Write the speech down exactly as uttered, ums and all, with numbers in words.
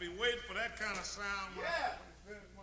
be waiting for that kind of sound. Yeah.